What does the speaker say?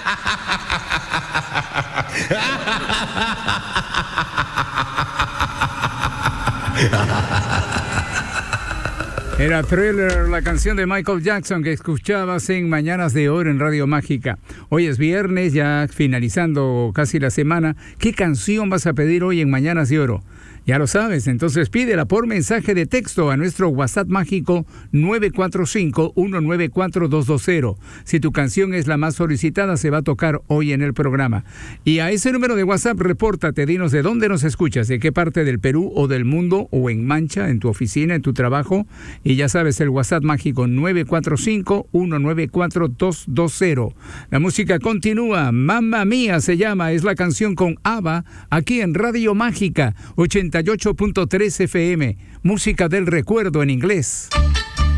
Era Thriller, la canción de Michael Jackson que escuchabas en Mañanas de Oro en Radio Mágica. Hoy es viernes, ya finalizando casi la semana. ¿Qué canción vas a pedir hoy en Mañanas de Oro? Ya lo sabes, entonces pídela por mensaje de texto a nuestro WhatsApp mágico 945-194-220. Si tu canción es la más solicitada, se va a tocar hoy en el programa. Y a ese número de WhatsApp, repórtate, dinos de dónde nos escuchas, de qué parte del Perú o del mundo, o en Mancha, en tu oficina, en tu trabajo. Y ya sabes, el WhatsApp mágico 945-194-220. La música continúa. Mamma Mía se llama, es la canción con ABBA, aquí en Radio Mágica 88.3 FM, música del recuerdo en inglés.